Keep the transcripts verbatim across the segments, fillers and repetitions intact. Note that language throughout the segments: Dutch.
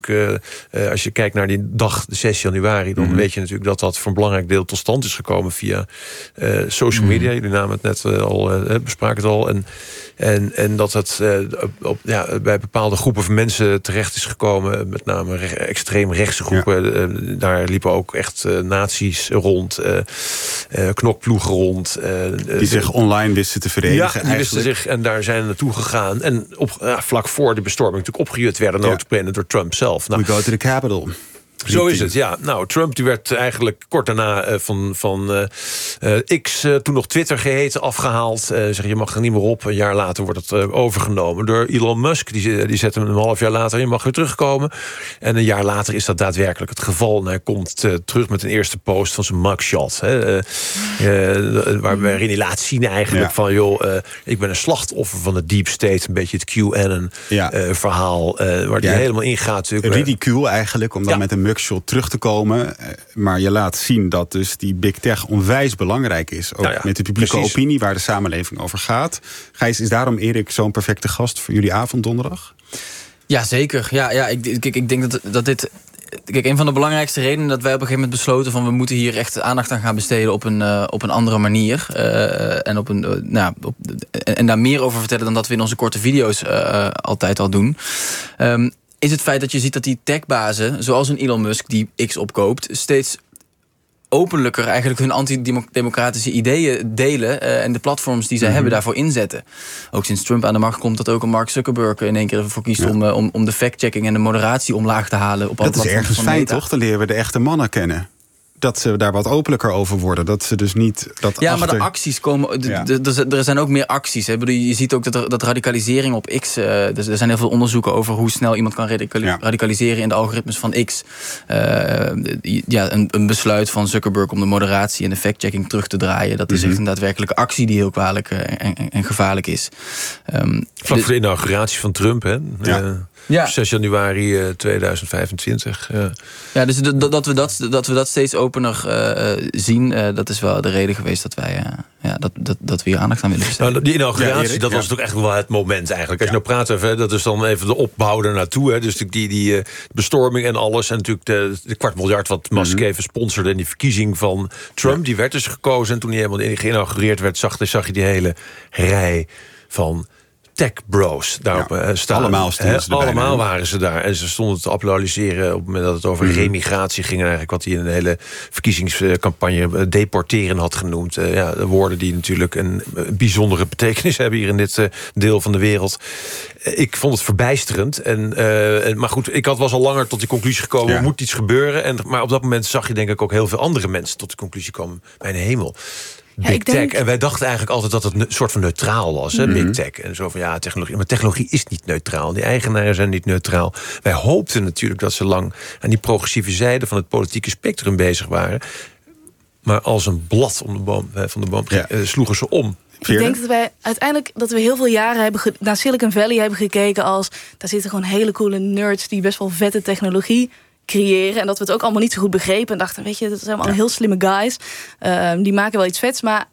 Uh, uh, als je kijkt naar die dag, de zes januari... dan mm-hmm. weet je natuurlijk dat dat voor een belangrijk deel tot stand is gekomen... via uh, social media. Mm-hmm. Jullie namen het net uh, al, uh, bespraken het al. En, en, en dat het uh, op, ja, bij bepaalde groepen van mensen terecht is gekomen... met name re- extreem rechtse groepen. Ja. Uh, daar liepen ook echt uh, nazi's rond... Uh, uh, knokploegen rond. Uh, die zich online wisten te verenigen. Ja, die wisten zich en daar zijn naartoe gegaan. En op, ja, vlak voor de bestorming natuurlijk opgejut werden... nota bene ja. door Trump zelf. Nou, we go to the Capitol. Zo is het, ja. Nou, Trump die werd eigenlijk kort daarna uh, van, van uh, uh, X, uh, toen nog Twitter geheten, afgehaald. Uh, zeg, je mag er niet meer op. Een jaar later wordt het uh, overgenomen door Elon Musk. Die, die zet hem een half jaar later, je mag weer terugkomen. En een jaar later is dat daadwerkelijk het geval. En hij komt uh, terug met een eerste post van zijn mugshot. Hè, uh, uh, waarin hij laat zien eigenlijk ja. van... joh, uh, ik ben een slachtoffer van de deep state. Een beetje het QAnon-verhaal. Ja. Uh, waar hij ja. helemaal ingaat. Ridicule eigenlijk, om dan ja. met een mugshot terug te komen. Maar je laat zien dat dus die big tech onwijs belangrijk is. Ook ja, ja, met de publieke precies. opinie waar de samenleving over gaat. Gijs, is daarom Erik zo'n perfecte gast voor jullie avond donderdag? Ja, zeker. Ja, ja, ik, ik, ik denk dat, dat dit... Kijk, een van de belangrijkste redenen dat wij op een gegeven moment besloten... van we moeten hier echt aandacht aan gaan besteden op een, uh, op een andere manier. Uh, en, op een, uh, nou, op, en, en daar meer over vertellen dan dat we in onze korte video's uh, altijd al doen. Um, is het feit dat je ziet dat die techbazen, zoals een Elon Musk die X opkoopt, steeds openlijker eigenlijk hun antidemocratische ideeën delen uh, en de platforms die zij mm-hmm. hebben daarvoor inzetten. Ook sinds Trump aan de macht komt, dat ook een Mark Zuckerberg in één keer ervoor kiest ja. om, uh, om, om de fact-checking en de moderatie omlaag te halen. Op dat is ergens fijn, toch? Dan leren we de echte mannen kennen. Dat ze daar wat openlijker over worden. Dat ze dus niet... Dat ja, achter... maar de acties komen... De, ja. de, de, er zijn ook meer acties. Hè. Je ziet ook dat, er, dat radicalisering op X... Uh, dus er zijn heel veel onderzoeken over hoe snel iemand kan radicali- ja. radicaliseren... in de algoritmes van X. Uh, ja, een, een besluit van Zuckerberg om de moderatie en de fact-checking terug te draaien. Dat is mm-hmm. echt een daadwerkelijke actie die heel kwalijk uh, en, en, en gevaarlijk is. Um, Vlak voor de inauguratie van Trump, hè? Ja. Uh, Ja. zes januari uh, tweeduizend vijfentwintig. Ja, ja dus dat, dat, we dat, dat we dat steeds opener uh, zien... Uh, dat is wel de reden geweest dat wij uh, ja, dat, dat, dat we hier aandacht aan willen besteden. Nou, die inauguratie, ja, dat ja. was toch echt wel het moment eigenlijk. Als ja. je nou praat even, dat is dan even de opbouw ernaartoe. Hè, dus die, die, die uh, bestorming en alles. En natuurlijk de, de kwart miljard wat Musk mm-hmm. even sponsorde. En die verkiezing van Trump, ja. die werd dus gekozen. En toen hij helemaal geïnaugureerd werd, zag, zag je die hele rij van tech bros daarop ja, staan. Allemaal stonden ze erbij. Allemaal waren ze daar. En ze stonden te applaudisseren op het moment dat het over mm. remigratie ging. Eigenlijk wat hij in een hele verkiezingscampagne deporteren had genoemd. Uh, ja, de woorden die natuurlijk een bijzondere betekenis hebben hier in dit uh, deel van de wereld. Uh, ik vond het verbijsterend. En, uh, maar goed, ik had was al langer tot die conclusie gekomen. Ja. Er moet iets gebeuren. En, maar op dat moment zag je denk ik ook heel veel andere mensen tot de conclusie komen. Mijn hemel. Big ja, tech. Denk... En wij dachten eigenlijk altijd dat het een soort van neutraal was, hè, mm-hmm. Big tech. En zo van ja, technologie. Maar technologie is niet neutraal. Die eigenaren zijn niet neutraal. Wij hoopten natuurlijk dat ze lang aan die progressieve zijde van het politieke spectrum bezig waren. Maar als een blad om de boom, van de boom ja. uh, sloegen ze om. Ik denk dat wij uiteindelijk dat we heel veel jaren hebben ge- naar Silicon Valley hebben gekeken als daar zitten gewoon hele coole nerds die best wel vette technologie creëren. En dat we het ook allemaal niet zo goed begrepen. En dachten, weet je, dat zijn allemaal ja. heel slimme guys. Uh, die maken wel iets vets. Maar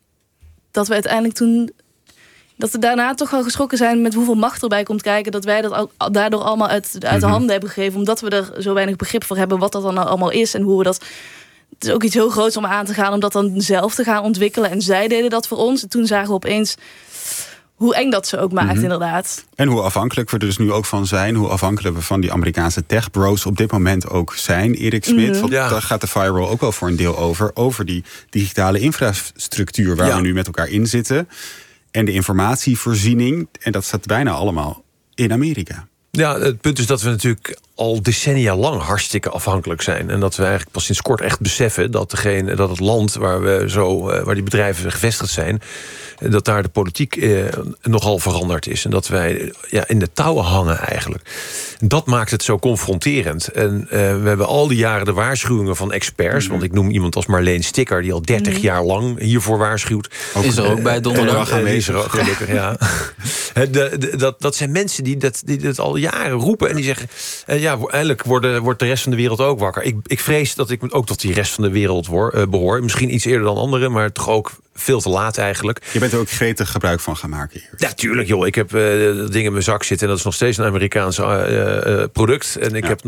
dat we uiteindelijk toen... dat we daarna toch wel geschrokken zijn met hoeveel macht erbij komt kijken. Dat wij dat al, daardoor allemaal uit, uit mm-hmm. de handen hebben gegeven. Omdat we er zo weinig begrip voor hebben wat dat dan allemaal is. En hoe we dat... Het is ook iets heel groots om aan te gaan. Om dat dan zelf te gaan ontwikkelen. En zij deden dat voor ons. En toen zagen we opeens hoe eng dat ze ook maakt, mm-hmm. inderdaad. En hoe afhankelijk we er dus nu ook van zijn. Hoe afhankelijk we van die Amerikaanse tech bros op dit moment ook zijn. Erik Smit, mm-hmm. want ja. daar gaat de Firewall ook wel voor een deel over. Over die digitale infrastructuur waar ja. we nu met elkaar in zitten. En de informatievoorziening. En dat staat bijna allemaal in Amerika. Ja, het punt is dat we natuurlijk al decennia lang hartstikke afhankelijk zijn. En dat we eigenlijk pas sinds kort echt beseffen dat, degene, dat het land waar, we zo, waar die bedrijven gevestigd zijn, dat daar de politiek eh, nogal veranderd is. En dat wij ja, in de touwen hangen eigenlijk. En dat maakt het zo confronterend. En uh, we hebben al die jaren de waarschuwingen van experts. Mm-hmm. Want ik noem iemand als Marleen Sticker, die al dertig mm-hmm. jaar lang hiervoor waarschuwt. Ook, is er ook uh, bij donderdag aanwezig. Uh, gelukkig, ja. de, de, dat, dat zijn mensen die dat, die dat al jaren roepen. En die zeggen, uh, ja, eindelijk worden, wordt de rest van de wereld ook wakker. Ik, ik vrees dat ik ook tot die rest van de wereld hoor, uh, behoor. Misschien iets eerder dan anderen, maar toch ook veel te laat eigenlijk. Je bent er ook gretig gebruik van gaan maken hier. Ja, tuurlijk joh. Ik heb uh, dingen in mijn zak zitten en dat is nog steeds een Amerikaans uh, uh, product. En ik ja. heb